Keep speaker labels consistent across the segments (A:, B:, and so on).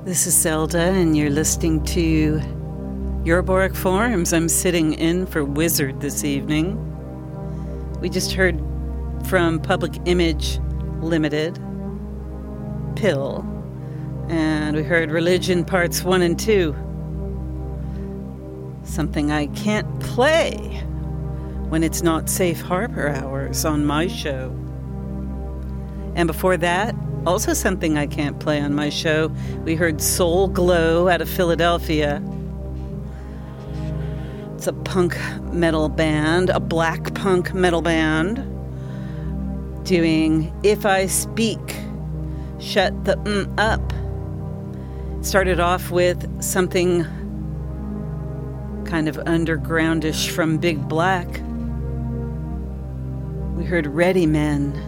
A: This is Zelda, and you're listening to Euroboric Forums. I'm sitting in for Wizard this evening. We just heard from Public Image Limited, Pill, and we heard Religion Parts 1 and 2. Something I can't play when it's not safe harbor hours on my show. And before that, also something I can't play on my show, we heard Soul Glow out of Philadelphia. It's a punk metal band, a black punk metal band, doing If I Speak, Shut the Up. Started off with something kind of undergroundish from Big Black. We heard Ready Men.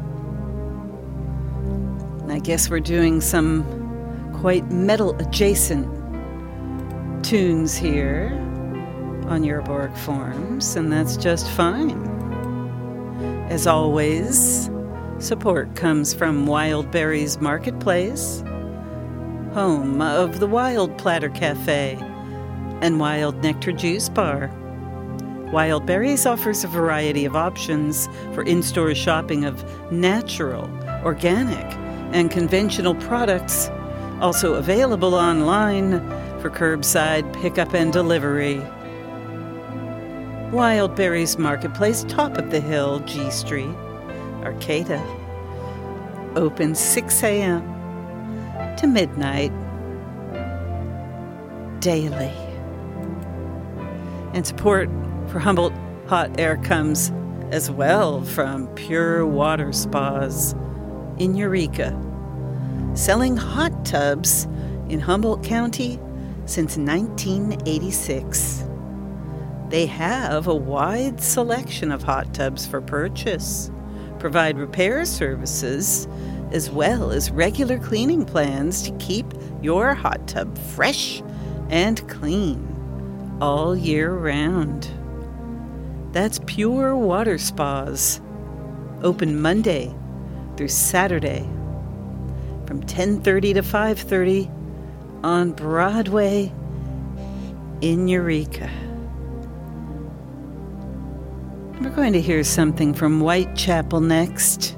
A: I guess we're doing some quite metal-adjacent tunes here on Euroboric Forums, and that's just fine. As always, support comes from Wild Berries Marketplace, home of the Wild Platter Cafe and Wild Nectar Juice Bar. Wild Berries offers a variety of options for in-store shopping of natural, organic, and conventional products, also available online for curbside pickup and delivery. Wild Berries Marketplace, top of the hill, G Street, Arcata. Open 6 a.m. to midnight daily. And support for Humboldt Hot Air comes as well from Pure Water Spas in Eureka, selling hot tubs in Humboldt County since 1986. They have a wide selection of hot tubs for purchase, provide repair services, as well as regular cleaning plans to keep your hot tub fresh and clean all year round. That's Pure Water Spas, open Monday through Saturday from 10:30 to 5:30 on Broadway in Eureka. We're going to hear something from Whitechapel next.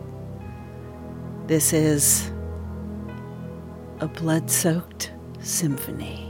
A: This is a blood-soaked symphony.